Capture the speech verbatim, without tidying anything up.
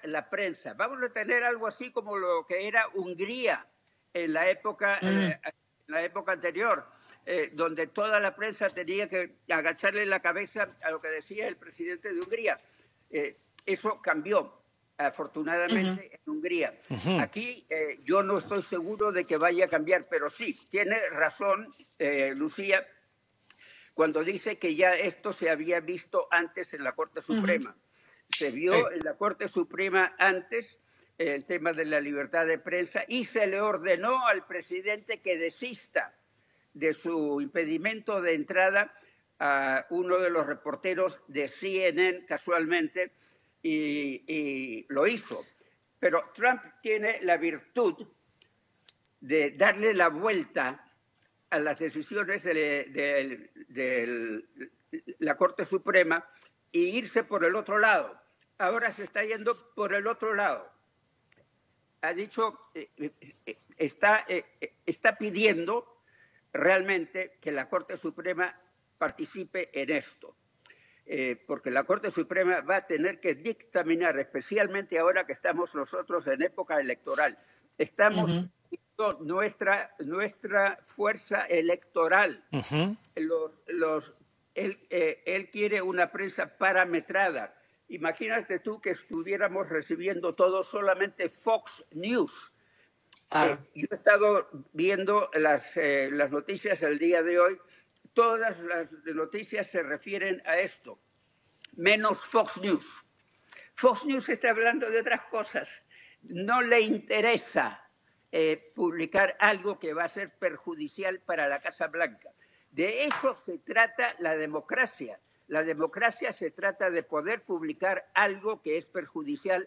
la prensa. Vamos a tener algo así como lo que era Hungría en la época, mm. eh, en la época anterior, eh, donde toda la prensa tenía que agacharle la cabeza a lo que decía el presidente de Hungría. Eh, eso cambió, afortunadamente, uh-huh. en Hungría. Uh-huh. Aquí eh, yo no estoy seguro de que vaya a cambiar, pero sí, tiene razón eh, Lucía cuando dice que ya esto se había visto antes en la Corte Suprema. Uh-huh. Se vio hey. en la Corte Suprema antes eh, el tema de la libertad de prensa y se le ordenó al presidente que desista de su impedimento de entrada a uno de los reporteros de C N N casualmente y, y lo hizo. Pero Trump tiene la virtud de darle la vuelta a las decisiones de, de, de la Corte Suprema e irse por el otro lado. Ahora se está yendo por el otro lado. Ha dicho, eh, eh, está, eh, está pidiendo realmente que la Corte Suprema participe en esto. Eh, porque la Corte Suprema va a tener que dictaminar, especialmente ahora que estamos nosotros en época electoral. Estamos uh-huh. viendo nuestra, nuestra fuerza electoral. Uh-huh. Los, los, él, eh, él quiere una prensa parametrada. Imagínate tú que estuviéramos recibiendo todos solamente Fox News. Ah. Eh, yo he estado viendo las, eh, las noticias el día de hoy. Todas las noticias se refieren a esto, menos Fox News. Fox News está hablando de otras cosas. No le interesa eh, publicar algo que va a ser perjudicial para la Casa Blanca. De eso se trata la democracia. La democracia se trata de poder publicar algo que es perjudicial